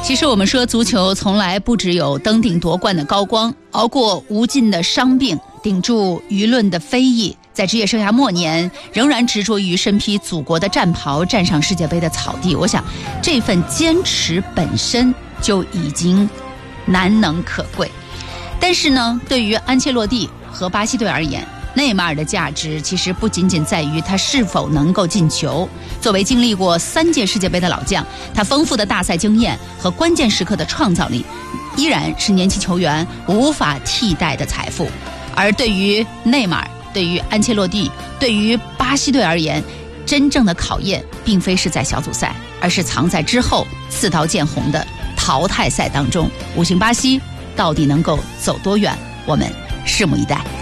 其实我们说足球从来不只有登顶夺冠的高光，熬过无尽的伤病，顶住舆论的非议，在职业生涯末年仍然执着于身披祖国的战袍站上世界杯的草地，我想这份坚持本身就已经难能可贵。但是呢，对于安切洛蒂和巴西队而言，内马尔的价值其实不仅仅在于他是否能够进球。作为经历过3届世界杯的老将，他丰富的大赛经验和关键时刻的创造力依然是年轻球员无法替代的财富。而对于内马尔，对于安切洛蒂，对于巴西队而言，真正的考验并非是在小组赛，而是藏在之后刺刀见红的淘汰赛当中。5星巴西到底能够走多远，我们拭目以待。